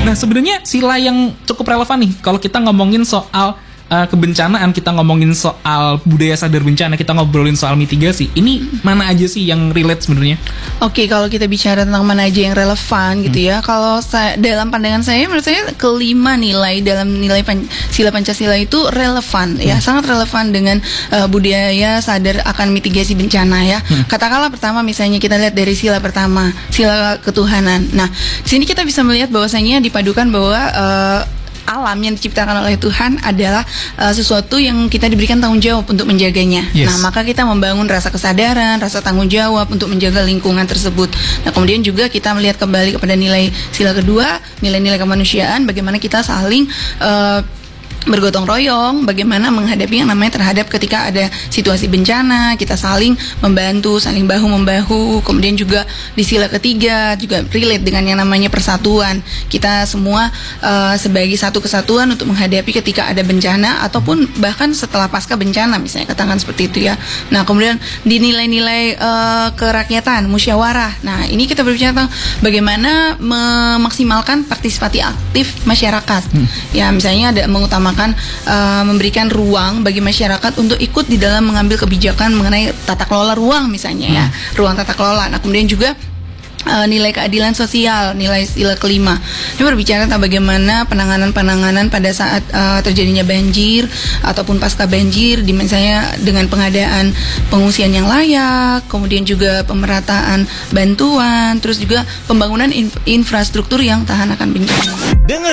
Nah sebenarnya sila yang cukup relevan nih kalau kita ngomongin soal kebencanaan, kita ngomongin soal budaya sadar bencana, kita ngobrolin soal mitigasi. Ini mana aja sih yang relate sebenarnya? Oke, kalau kita bicara tentang mana aja yang relevan gitu ya. Kalau dalam pandangan saya, menurut saya kelima nilai dalam sila Pancasila itu relevan ya, sangat relevan dengan budaya sadar akan mitigasi bencana ya. Katakanlah pertama misalnya kita lihat dari sila pertama, sila ketuhanan. Nah, di sini kita bisa melihat bahwasanya dipadukan bahwa alam yang diciptakan oleh Tuhan adalah sesuatu yang kita diberikan tanggung jawab untuk menjaganya. Yes. Nah, maka kita membangun rasa kesadaran, rasa tanggung jawab untuk menjaga lingkungan tersebut. Nah, kemudian juga kita melihat kembali kepada nilai sila kedua, nilai-nilai kemanusiaan, bagaimana kita saling bergotong royong, bagaimana menghadapi yang namanya terhadap ketika ada situasi bencana, kita saling membantu, saling bahu-membahu. Kemudian juga di sila ketiga juga relate dengan yang namanya persatuan. Kita semua sebagai satu kesatuan untuk menghadapi ketika ada bencana ataupun bahkan setelah pasca bencana misalnya, katakan seperti itu ya. Nah, kemudian di nilai-nilai kerakyatan, musyawarah. Nah, ini kita berbicara tentang bagaimana memaksimalkan partisipasi aktif masyarakat. Ya, misalnya ada mengutamakan memberikan ruang bagi masyarakat untuk ikut di dalam mengambil kebijakan mengenai tata kelola ruang misalnya ya, ruang tata kelola. Nah, kemudian juga nilai keadilan sosial, nilai sila kelima. Ini berbicara tentang bagaimana penanganan pada saat terjadinya banjir ataupun pasca banjir, di misalnya dengan pengadaan pengungsian yang layak, kemudian juga pemerataan bantuan, terus juga pembangunan infrastruktur yang tahan akan bencana.